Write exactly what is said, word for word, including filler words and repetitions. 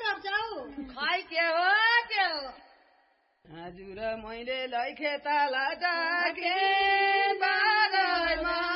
खै के हो के हो हजुर मैले लै खेताला डाके बारमा